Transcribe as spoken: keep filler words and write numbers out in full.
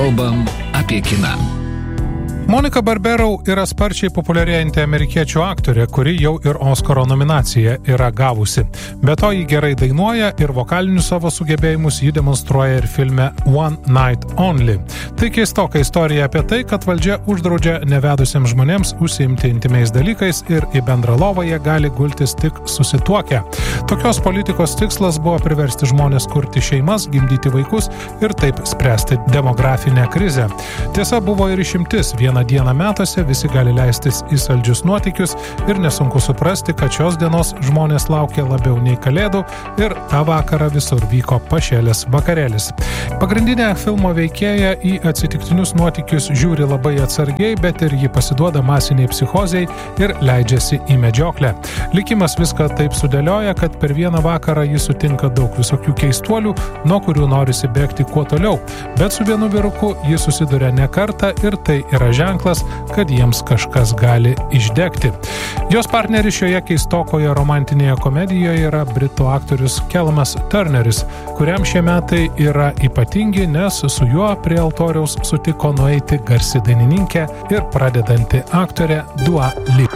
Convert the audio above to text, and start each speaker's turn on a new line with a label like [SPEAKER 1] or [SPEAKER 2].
[SPEAKER 1] Kalbam apie kiną.
[SPEAKER 2] Monika Barbero yra sparčiai populiarėjanti amerikiečių aktorė, kuri jau ir Oskaro nominaciją yra gavusi. Be to, ji gerai dainuoja ir vokalinius savo sugebėjimus ji demonstruoja ir filme One Night Only. Tai keistoka istorija apie tai, kad valdžia uždraudžia nevedusiems žmonėms užsiimti intimiais dalykais ir į bendrą lovą jie gali gultis tik susituokę. Tokios politikos tikslas buvo priversti žmonės kurti šeimas, gimdyti vaikus ir taip spręsti demografinę krizę. Tiesa, buvo ir išimtis. Vieną dieną metuose visi gali leistis į saldžius nuotykius ir nesunku suprasti, kad šios dienos žmonės laukia labiau nei kalėdų ir tą vakarą visur vyko pašėlės vakarėlis. Pagrindinė filmo veikėja į atsitiktinius nuotykius žiūri labai atsargiai, bet ir ji pasiduoda masiniai psichozei ir leidžiasi į medžioklę. Likimas viską taip sudėlioja, kad per vieną vakarą ji sutinka daug visokių keistuolių, nuo kurių norisi bėgti kuo toliau, bet su vienu vyruku ji susiduria ne kartą ir tai yra ženklas, kad jiems kažkas gali išdegti. Jos partneris šioje keistokoje romantinėje komedijoje yra britų aktorius Callum Turneris, kuriam šie metai yra ypatingi, nes su juo prie altoriaus sutiko nueiti garsi dainininkė ir pradedanti aktorė Dua Lipa.